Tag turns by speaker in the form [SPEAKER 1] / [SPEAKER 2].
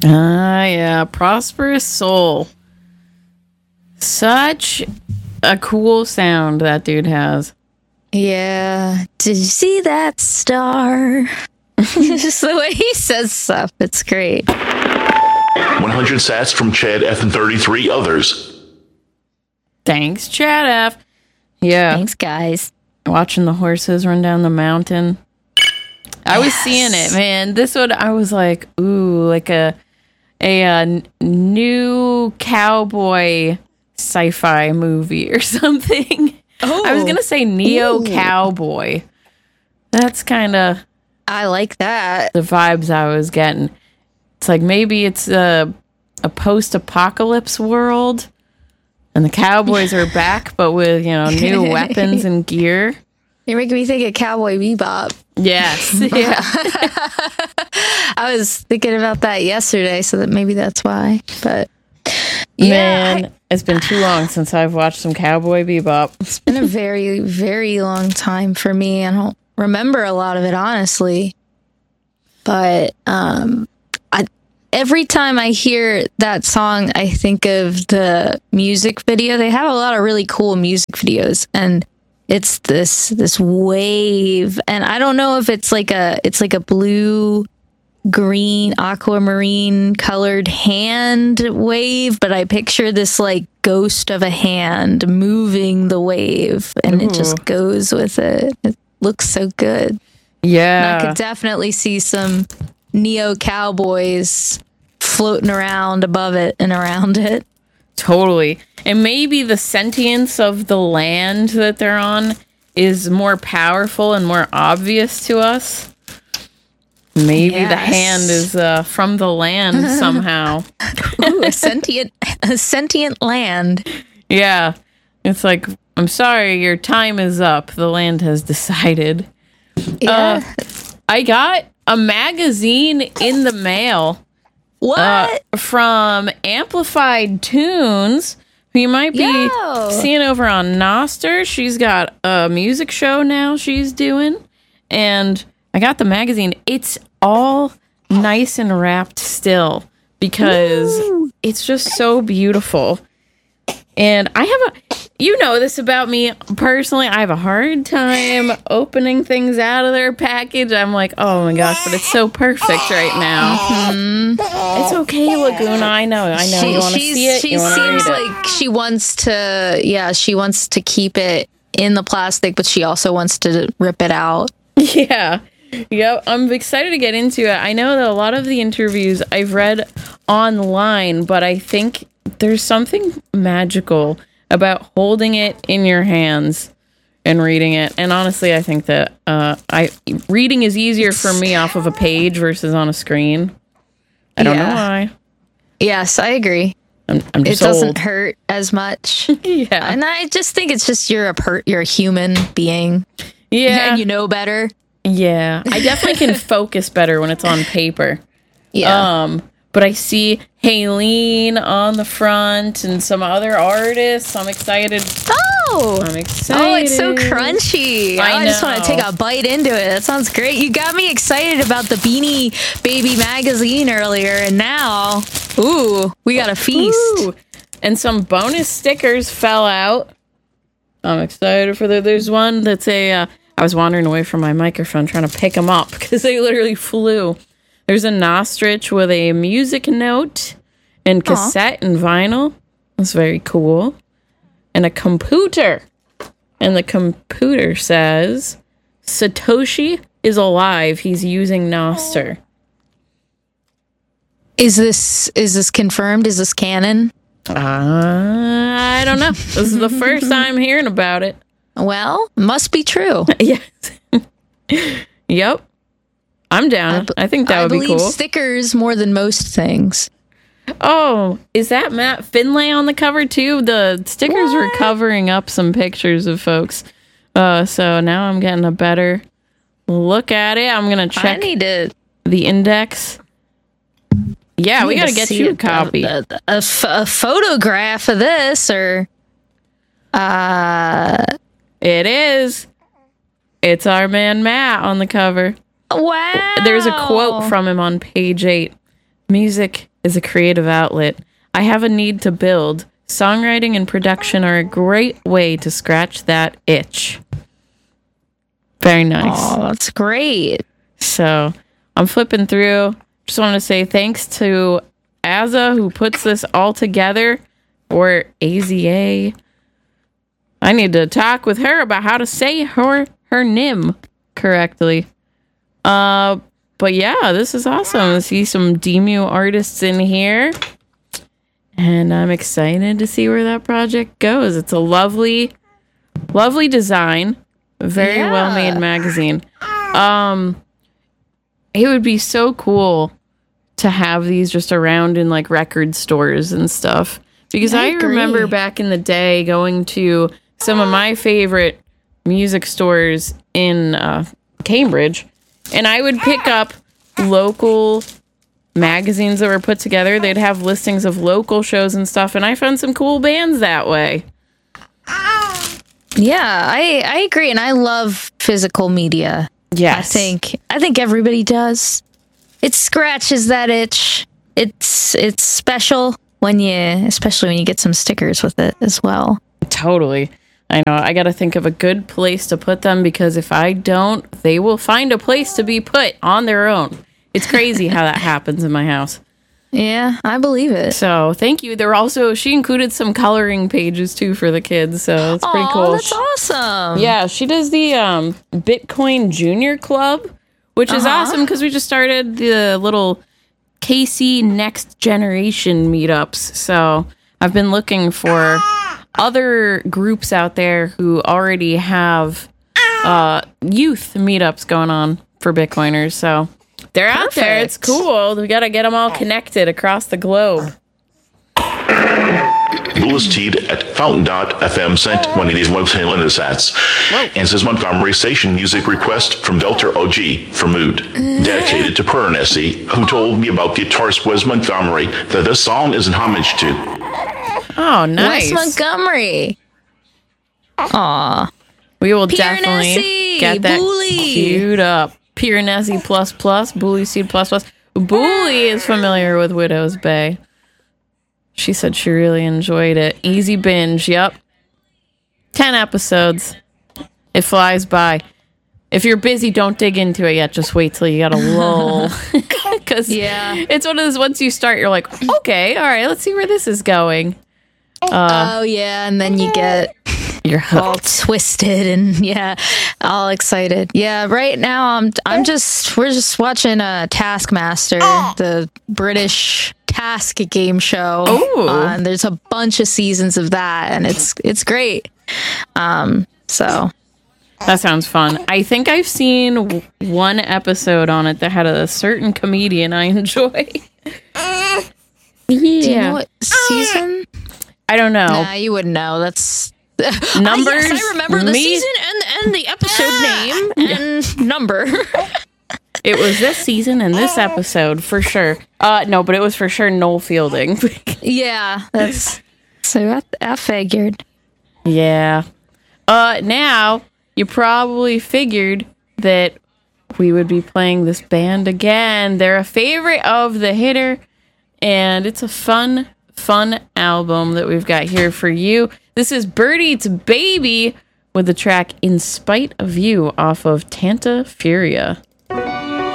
[SPEAKER 1] Ah, yeah. Prosperous Soul. Such a cool sound that dude has.
[SPEAKER 2] Yeah. Did you see that star? Just the way he says stuff. It's great.
[SPEAKER 3] 100 sats from Chad F and 33 others.
[SPEAKER 1] Thanks, Chad F. Yeah.
[SPEAKER 2] Thanks, guys.
[SPEAKER 1] Watching the horses run down the mountain. I was seeing it, man. This one, I was like, ooh, like a new cowboy sci-fi movie or something.
[SPEAKER 2] Oh.
[SPEAKER 1] I was going to say Neo Cowboy. That's kind of...
[SPEAKER 2] I like that.
[SPEAKER 1] The vibes I was getting. It's like maybe it's a post-apocalypse world, and the cowboys are back, but with, new weapons and gear.
[SPEAKER 2] You're making me think of Cowboy Bebop.
[SPEAKER 1] Yes. Yeah.
[SPEAKER 2] I was thinking about that yesterday, so that maybe that's why. But
[SPEAKER 1] man, it's been too long since I've watched some Cowboy Bebop.
[SPEAKER 2] It's been a very, very long time for me. I don't remember a lot of it, honestly. But every time I hear that song, I think of the music video. They have a lot of really cool music videos, and it's this wave, and I don't know if it's like a blue, green, aquamarine colored hand wave, but I picture this like ghost of a hand moving the wave, and it just goes with it. It looks so good.
[SPEAKER 1] Yeah.
[SPEAKER 2] And I could definitely see some Neo Cowboys floating around above it and around it.
[SPEAKER 1] Totally. And maybe the sentience of the land that they're on is more powerful and more obvious to us. Maybe the hand is from the land somehow.
[SPEAKER 2] Ooh, a sentient land.
[SPEAKER 1] Yeah. It's like, I'm sorry, your time is up. The land has decided.
[SPEAKER 2] Yeah.
[SPEAKER 1] I got a magazine in the mail.
[SPEAKER 2] What?
[SPEAKER 1] From Amplified Tunes, who you might be seeing over on Noster. She's got a music show now she's doing. And I got the magazine. It's all nice and wrapped still because it's just so beautiful. And I have you know this about me personally, I have a hard time opening things out of their package. I'm like, oh my gosh, but it's so perfect right now. Mm-hmm. It's okay, Laguna. I know. You want to see it.
[SPEAKER 2] She seems like she wants to keep it in the plastic, but she also wants to rip it out.
[SPEAKER 1] Yeah. Yep. I'm excited to get into it. I know that a lot of the interviews I've read online, but I think there's something magical about holding it in your hands and reading it. And honestly, I think that reading is easier for me off of a page versus on a screen. I don't know why.
[SPEAKER 2] Yes, I agree.
[SPEAKER 1] I'm just
[SPEAKER 2] it doesn't
[SPEAKER 1] old.
[SPEAKER 2] hurt as much.
[SPEAKER 1] Yeah.
[SPEAKER 2] And I just think it's just you're a human being.
[SPEAKER 1] Yeah.
[SPEAKER 2] And you know better.
[SPEAKER 1] Yeah. I definitely can focus better when it's on paper.
[SPEAKER 2] Yeah.
[SPEAKER 1] But I see Haleen on the front and some other artists. I'm excited. I'm excited.
[SPEAKER 2] Oh, it's so crunchy. I just want to take a bite into it. That sounds great. You got me excited about the Beanie Baby magazine earlier, and now, we got a feast.
[SPEAKER 1] Ooh. And some bonus stickers fell out. I'm excited for there's one that's I was wandering away from my microphone trying to pick them up because they literally flew. There's a Nostrich with a music note and cassette and vinyl. That's very cool. And a computer. And the computer says, Satoshi is alive. He's using Noster.
[SPEAKER 2] Is this confirmed? Is this canon?
[SPEAKER 1] I don't know. This is the first time hearing about it.
[SPEAKER 2] Well, must be true.
[SPEAKER 1] Yes. Yep. I'm down. I think that would be cool.
[SPEAKER 2] I believe stickers more than most things.
[SPEAKER 1] Oh, is that Matt Finlay on the cover too? The stickers were covering up some pictures of folks. So now I'm getting a better look at it. I'm going to check the index. Yeah, we got to get you a copy.
[SPEAKER 2] A photograph of this or...
[SPEAKER 1] It is. It's our man Matt on the cover.
[SPEAKER 2] Wow.
[SPEAKER 1] There's a quote from him on page 8. Music is a creative outlet. I have a need to build. Songwriting and production are a great way to scratch that itch. Very nice.
[SPEAKER 2] Oh, that's great.
[SPEAKER 1] So I'm flipping through. Just want to say thanks to Azza, who puts this all together, or AZA. I need to talk with her about how to say her name correctly. But yeah, this is awesome. I see some Demu artists in here. And I'm excited to see where that project goes. It's a lovely, lovely design. Very well made magazine. It would be so cool to have these just around in like record stores and stuff. Because I remember back in the day going to some of my favorite music stores in Cambridge, and I would pick up local magazines that were put together. They'd have listings of local shows and stuff, and I found some cool bands that way.
[SPEAKER 2] Yeah, I agree, and I love physical media.
[SPEAKER 1] Yes.
[SPEAKER 2] I think everybody does. It scratches that itch. It's special especially when you get some stickers with it as well.
[SPEAKER 1] Totally. I know. I got to think of a good place to put them, because if I don't, they will find a place to be put on their own. It's crazy how that happens in my house.
[SPEAKER 2] Yeah, I believe it.
[SPEAKER 1] So thank you. She included some coloring pages too for the kids, so it's pretty cool.
[SPEAKER 2] That's awesome.
[SPEAKER 1] Yeah, she does the Bitcoin Junior Club, which is awesome because we just started the little KC Next Generation meetups. So I've been looking for other groups out there who already have youth meetups going on for Bitcoiners. So they're out there. It's cool. We got to get them all connected across the globe.
[SPEAKER 3] Louis Teed at Fountain.fm sent one of these website in the sats and says Montgomery Station music request from Velter OG for Mood, dedicated to Per Nessie, who told me about guitarist Wes Montgomery that this song is an homage to.
[SPEAKER 1] Oh, nice.
[SPEAKER 2] Wes Montgomery. Aw.
[SPEAKER 1] We will
[SPEAKER 2] Pierre
[SPEAKER 1] definitely
[SPEAKER 2] Nessie,
[SPEAKER 1] get that
[SPEAKER 2] Bully.
[SPEAKER 1] queued up. Pierre Nessie ++, Bully Seed ++. Bully is familiar with Widow's Bay. She said she really enjoyed it. Easy binge, yep. 10 episodes. It flies by. If you're busy, don't dig into it yet. Just wait till you got a lull. Because it's one of those, once you start, you're like, okay, all right, let's see where this is going.
[SPEAKER 2] And then you get all twisted and all excited. Yeah, right now we're just watching Taskmaster, the British Task game show. There's a bunch of seasons of that, and it's great. So
[SPEAKER 1] that sounds fun. I think I've seen one episode on it that had a certain comedian I enjoy.
[SPEAKER 2] Do you know what season?
[SPEAKER 1] I don't know.
[SPEAKER 2] Nah, you wouldn't know. That's
[SPEAKER 1] numbers.
[SPEAKER 2] Yes, I remember the season and the episode name and number.
[SPEAKER 1] It was this season and this episode for sure. No, but it was for sure Noel Fielding.
[SPEAKER 2] That's so I figured.
[SPEAKER 1] Yeah. Now you probably figured that we would be playing this band again. They're a favorite of the hitter, and it's a fun album that we've got here for you. This is Bird Eats Baby with the track In Spite of You off of Tanta Furia.